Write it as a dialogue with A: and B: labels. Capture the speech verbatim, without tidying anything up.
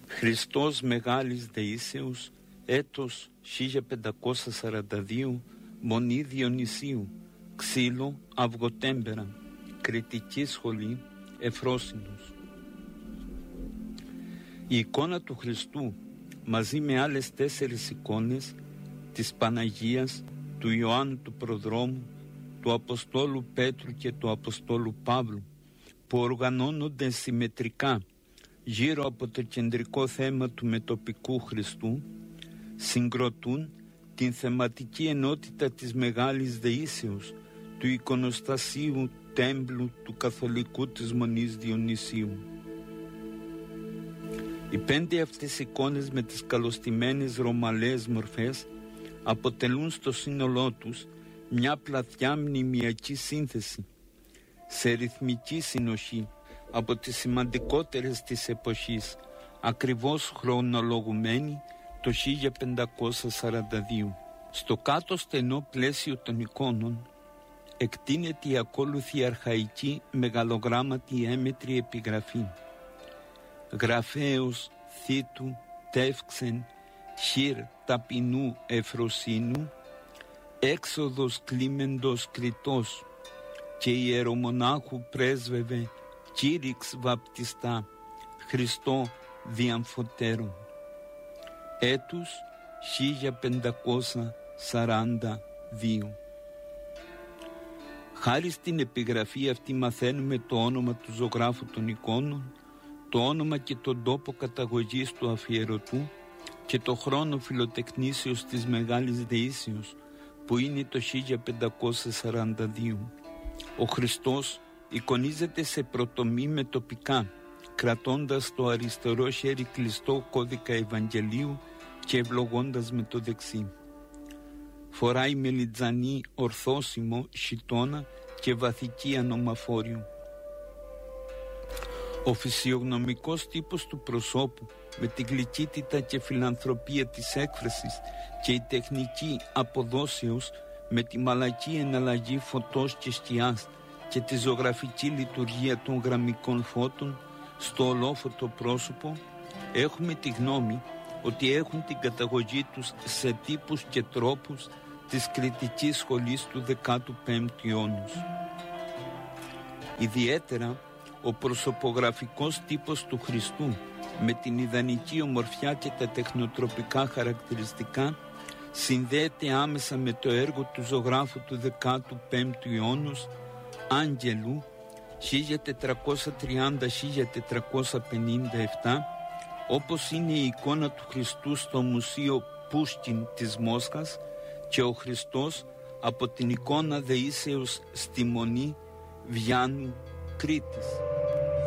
A: Χριστός Μεγάλης Δεήσεως, έτος χίλια πεντακόσια σαράντα δύο, Μονή Διονυσίου, Ξύλο, Αυγοτέμπερα, Κρητική Σχολή, Εφρόσινος. Η εικόνα του Χριστού μαζί με άλλες τέσσερις εικόνες της Παναγίας, του Ιωάννου του Προδρόμου, του Αποστόλου Πέτρου και του Αποστόλου Παύλου, που οργανώνονται συμμετρικά γύρω από το κεντρικό θέμα του μετοπικού Χριστού, συγκροτούν την θεματική ενότητα της Μεγάλης Δεήσεως, του εικονοστασίου τέμπλου του καθολικού της Μονής Διονυσίου. Οι πέντε αυτές εικόνες με τις καλωστημένες ρωμαλαίες μορφές αποτελούν στο σύνολό τους μια πλατιά μνημιακή σύνθεση, σε ρυθμική συνοχή από τις σημαντικότερες της εποχής, ακριβώς χρονολογουμένη το χίλια πεντακόσια σαράντα δύο. Στο κάτω στενό πλαίσιο των εικόνων εκτείνεται η ακόλουθη αρχαϊκή μεγαλογράμματη έμετρη επιγραφή. Γραφέως θήτου τεύξεν χειρ ταπεινού Εφροσύνου, έξοδος κλίμεντος κριτός, και ιερομονάχου πρέσβευε κήρυξ βαπτιστά Χριστό διαμφωτέρων. Έτους χίλια πεντακόσια σαράντα δύο. Χάρη στην επιγραφή αυτή μαθαίνουμε το όνομα του ζωγράφου των εικόνων, το όνομα και τον τόπο καταγωγής του αφιερωτού και το χρόνο φιλοτεχνήσεως της Μεγάλης Δεήσεως, που είναι το χίλια πεντακόσια σαράντα δύο. Ο Χριστός εικονίζεται σε πρωτομή με τοπικά, κρατώντας το αριστερό χέρι κλειστό κώδικα Ευαγγελίου και ευλογώντας με το δεξί. Φοράει μελιτζανή ορθόσημο, χιτώνα και βαθική ανομαφόριο. Ο φυσιογνωμικός τύπος του προσώπου, με την γλυκύτητα και φιλανθρωπία της έκφρασης και η τεχνική αποδόσεως, με τη μαλακή εναλλαγή φωτός και σκιάς και τη ζωγραφική λειτουργία των γραμμικών φώτων στο ολόφωτο πρόσωπο, έχουμε τη γνώμη ότι έχουν την καταγωγή τους σε τύπους και τρόπους της κριτικής σχολής του δεκάτου πέμπτου αιώνα. Ιδιαίτερα ο προσωπογραφικός τύπος του Χριστού, με την ιδανική ομορφιά και τα τεχνοτροπικά χαρακτηριστικά, συνδέεται άμεσα με το έργο του ζωγράφου του δεκάτου πέμπτου αιώνα, Άγγελου, χίλια τετρακόσια τριάντα με χίλια τετρακόσια πενήντα επτά, όπως είναι η εικόνα του Χριστού στο Μουσείο Πούσκιν της Μόσχας και ο Χριστός από την εικόνα Δεήσεως στη Μονή Βιάννου Κρήτης.